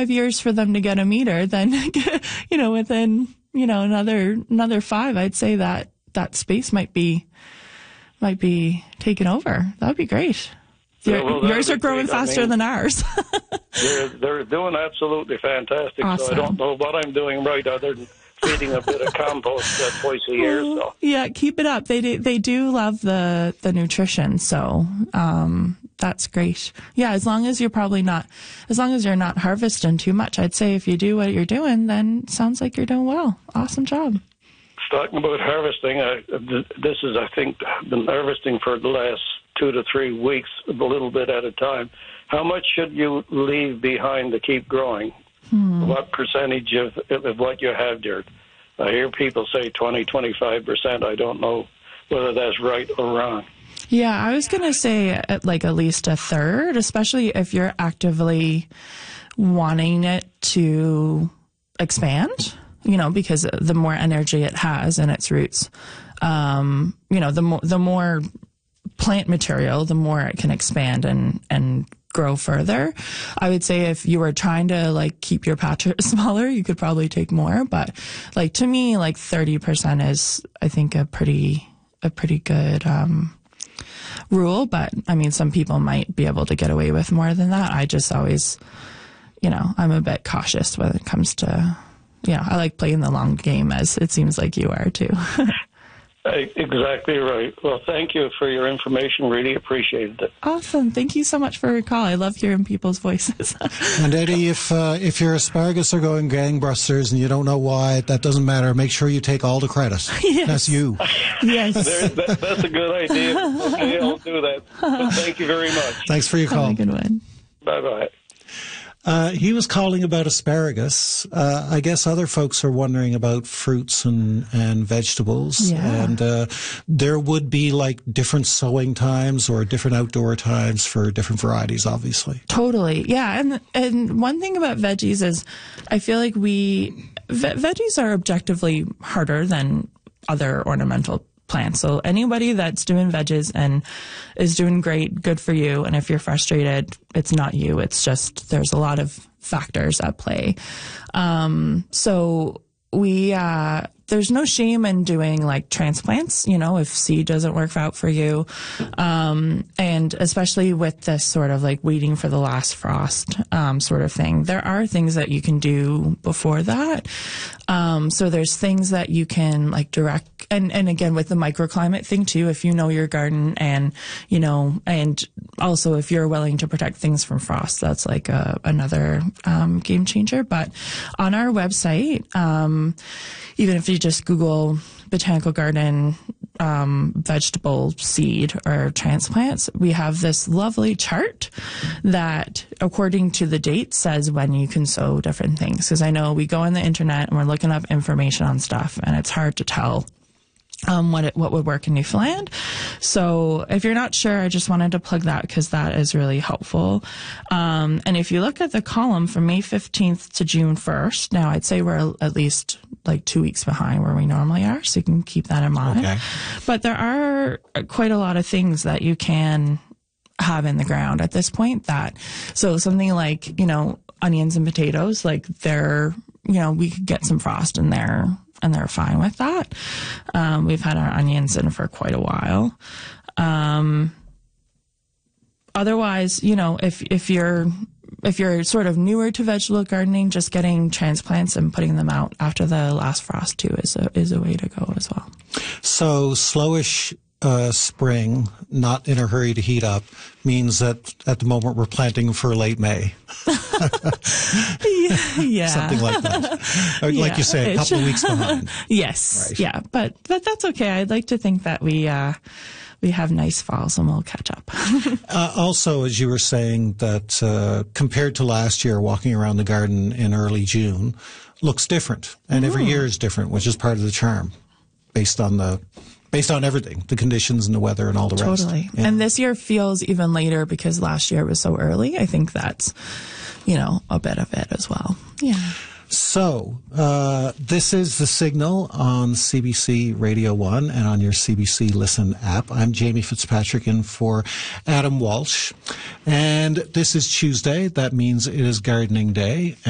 5 years for them to get a meter, then, within, another 5, I'd say that space might be taken over. That would be great. Yours are growing faster than ours. they're doing absolutely fantastic. Awesome. So I don't know what I'm doing right other than feeding a bit of compost twice a year. So yeah, keep it up. They do love the nutrition. So, that's great. Yeah. As long as you're not harvesting too much, I'd say if you do what you're doing, then it sounds like you're doing well. Awesome job. Talking about harvesting, this is, I think, been harvesting for the last 2 to 3 weeks, a little bit at a time. How much should you leave behind to keep growing? What percentage of what you have there? I hear people say 20, 25%. I don't know whether that's right or wrong. Yeah, I was going to say at least a third, especially if you're actively wanting it to expand, because the more energy it has in its roots, the more plant material, the more it can expand and grow further. I would say if you were trying to keep your patch smaller, you could probably take more. But to me, 30% is, I think, a pretty good rule. But I mean, some people might be able to get away with more than that. I just always, I'm a bit cautious when it comes to, I like playing the long game, as it seems like you are too. Exactly right. Well, thank you for your information. Really appreciated it. Awesome. Thank you so much for your call. I love hearing people's voices. And Eddie, if your asparagus are going gangbusters and you don't know why, that doesn't matter. Make sure you take all the credit. Yes. That's you. Yes. That's a good idea. Okay, I'll do that. But thank you very much. Thanks for your call. Have a good one. Bye-bye. He was calling about asparagus. I guess other folks are wondering about fruits and vegetables. Yeah. And there would be like different sowing times or different outdoor times for different varieties, obviously. Totally. Yeah. And one thing about veggies is I feel like veggies are objectively harder than other ornamental plants. So anybody that's doing veggies and is doing great, good for you. And if you're frustrated, it's not you. It's just there's a lot of factors at play. So there's no shame in doing like transplants, if seed doesn't work out for you. And especially with this sort of like waiting for the last frost, sort of thing, there are things that you can do before that. So there's things that you can like direct, and again, with the microclimate thing too, if you know your garden and also if you're willing to protect things from frost, that's like another, game changer. But on our website, even if you just Google botanical garden, vegetable seed or transplants, we have this lovely chart that, according to the date, says when you can sow different things. Because I know we go on the internet and we're looking up information on stuff, and it's hard to tell what would work in Newfoundland. So if you're not sure, I just wanted to plug that because that is really helpful. And if you look at the column from May 15th to June 1st, now I'd say we're at least like 2 weeks behind where we normally are, so you can keep that in mind. Okay. But there are quite a lot of things that you can have in the ground at this point so something like, onions and potatoes, like we could get some frost in there and they're fine with that. We've had our onions in for quite a while. Otherwise, if you're sort of newer to vegetable gardening, just getting transplants and putting them out after the last frost too is a way to go as well. So slowish spring, not in a hurry to heat up, means that at the moment we're planting for late May. Yeah. Something like that. Like you say, a couple of weeks behind. Yes. Right. Yeah. But that's okay. I'd like to think that we have nice falls and we'll catch up. Also, as you were saying, that compared to last year, walking around the garden in early June looks different. And every year is different, which is part of the charm based on everything, the conditions and the weather and all the rest. Totally. Yeah. And this year feels even later because last year was so early. I think that's, a bit of it as well. Yeah. So, this is The Signal on CBC Radio 1 and on your CBC Listen app. I'm Jamie Fitzpatrick in for Adam Walsh. And this is Tuesday. That means it is Gardening Day.